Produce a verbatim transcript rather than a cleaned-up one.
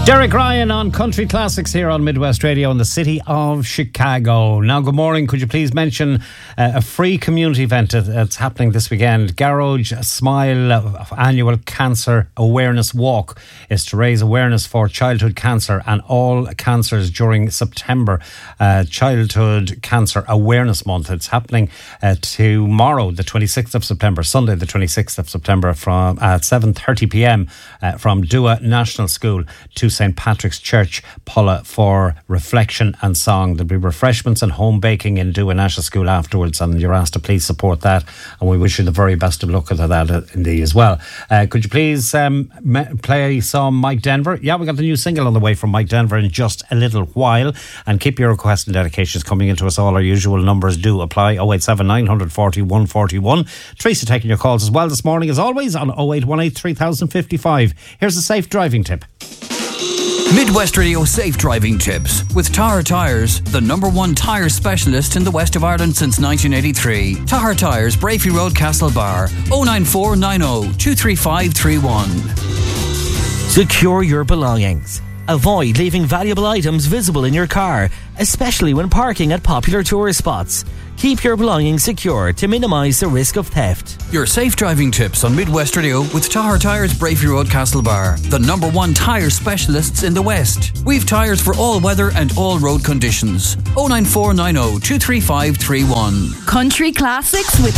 Derek Ryan on Country Classics here on Midwest Radio in the city of Chicago. Now, good morning. Could you please mention uh, a free community event that's happening this weekend? Garage Smile Annual Cancer Awareness Walk is to raise awareness for childhood cancer and all cancers during September, uh, Childhood Cancer Awareness Month. It's happening uh, tomorrow, the twenty-sixth of September, Sunday the twenty-sixth of September, from at seven thirty p.m. Uh, from Dua National School to Saint Patrick's Church, Pulla, for reflection and song. There'll be refreshments and home baking in Dua National School afterwards, and you're asked to please support that, and we wish you the very best of luck with that indeed as well. Uh, could you please um, play some Mike Denver? Yeah, we got the new single on the way from Mike Denver in just a little while, and keep your requests and dedications coming into us. All our usual numbers do apply. oh eight seven nine four oh one four one. Teresa taking your calls as well this morning as always on oh eight one eight three thousand fifty-five. Here's a safe driving tip. Midwest Radio Safe Driving Tips with Tahar Tyres, the number one tyre specialist in the west of Ireland since nineteen eighty-three. Tahar Tyres, Brafey Road, Castlebar, oh nine four nine oh two three five three one. Secure your belongings. Avoid leaving valuable items visible in your car, especially when parking at popular tourist spots. Keep your belongings secure to minimise the risk of theft. Your safe driving tips on Midwest Radio with Tahar Tyres, Brafey Road, Castlebar, the number one tyre specialists in the West. We've tyres for all weather and all road conditions. oh nine four nine oh two three five three one. Country Classics with